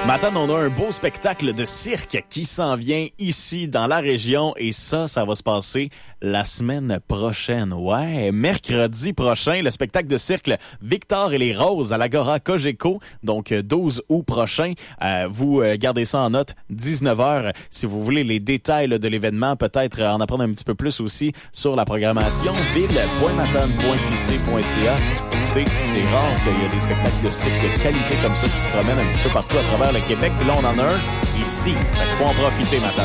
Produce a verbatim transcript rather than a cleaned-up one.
Maintenant, on a un beau spectacle de cirque qui s'en vient ici dans la région et ça, ça va se passer la semaine prochaine. Ouais, mercredi prochain, le spectacle de cirque Victor et les Roses à l'Agora Cogeco, donc douze août prochain. Euh, vous euh, gardez ça en note, dix-neuf heures. Si vous voulez les détails là, de l'événement, peut-être en apprendre un petit peu plus aussi sur la programmation, ville point matane point q c point c a. C'est rare qu'il y ait des spectacles de cirque de qualité comme ça qui se promènent un petit peu partout à travers le Québec. Puis là, on en a un ici. Fait qu'il faut en profiter maintenant.